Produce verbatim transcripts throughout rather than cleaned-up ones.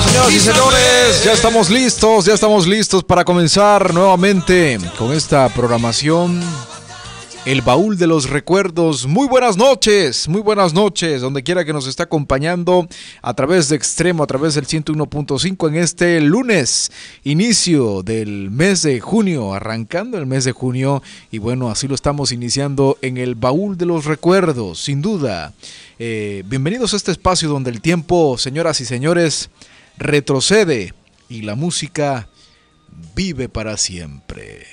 Señoras y señores, ya estamos listos, ya estamos listos para comenzar nuevamente con esta programación, El Baúl de los Recuerdos. Muy buenas noches, muy buenas noches, donde quiera que nos esté acompañando a través de Extremo, a través del ciento uno punto cinco en este lunes, inicio del mes de junio, arrancando el mes de junio, y bueno, así lo estamos iniciando en El Baúl de los Recuerdos, sin duda. Eh, bienvenidos a este espacio donde el tiempo, señoras y señores, retrocede y la música vive para siempre.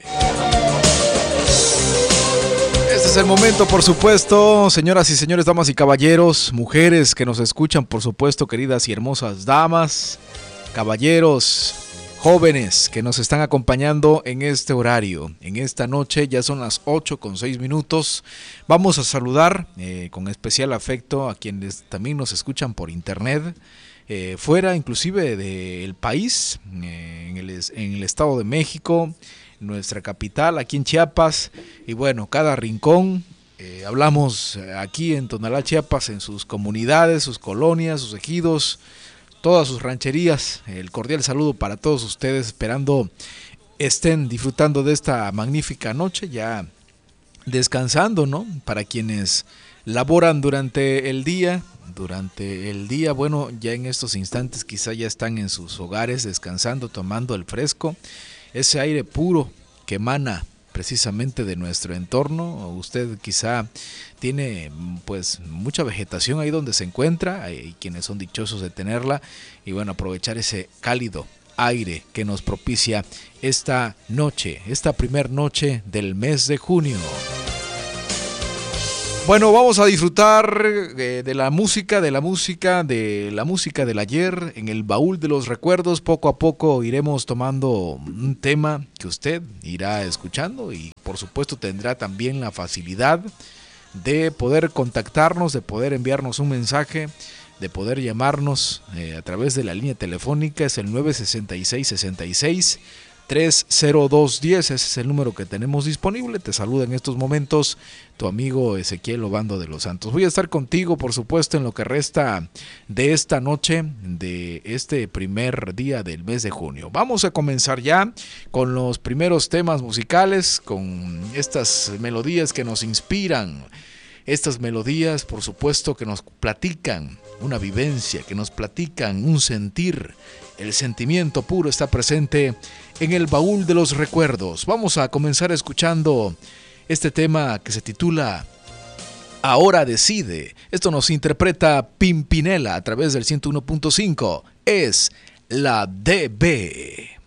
Este es el momento, por supuesto, señoras y señores, damas y caballeros, mujeres que nos escuchan, por supuesto, queridas y hermosas damas, caballeros, jóvenes que nos están acompañando en este horario, en esta noche. Ya son las ocho con seis minutos. Vamos a saludar eh, con especial afecto a quienes también nos escuchan por internet, eh, fuera inclusive del país, eh, en, el, en el Estado de México, nuestra capital, aquí en Chiapas, y bueno, cada rincón. Eh, hablamos aquí en Tonalá, Chiapas, en sus comunidades, sus colonias, sus ejidos, todas sus rancherías. El cordial saludo para todos ustedes, esperando estén disfrutando de esta magnífica noche, ya descansando, ¿no? Para quienes laboran durante el día, durante el día, bueno, ya en estos instantes quizá ya están en sus hogares descansando, tomando el fresco, ese aire puro que emana precisamente de nuestro entorno. Usted quizá tiene pues mucha vegetación ahí donde se encuentra, hay quienes son dichosos de tenerla, y bueno, aprovechar ese cálido aire que nos propicia esta noche, esta primer noche del mes de junio. Bueno, vamos a disfrutar de, de la música, de la música, de la música del ayer en el baúl de los recuerdos. Poco a poco iremos tomando un tema que usted irá escuchando y por supuesto tendrá también la facilidad de poder contactarnos, de poder enviarnos un mensaje, de poder llamarnos eh, a través de la línea telefónica. Es el nueve seis seis, seis seis, tres cero dos uno cero, ese es el número que tenemos disponible. Te saluda en estos momentos tu amigo Ezequiel Obando de los Santos. Voy a estar contigo, por supuesto, en lo que resta de esta noche, de este primer día del mes de junio. Vamos a comenzar ya con los primeros temas musicales, con estas melodías que nos inspiran. Estas melodías, por supuesto, que nos platican una vivencia, que nos platican un sentir. El sentimiento puro está presente en el baúl de los recuerdos. Vamos a comenzar escuchando este tema que se titula Ahora Decide. Esto nos interpreta Pimpinela a través del ciento uno punto cinco. Es la D B.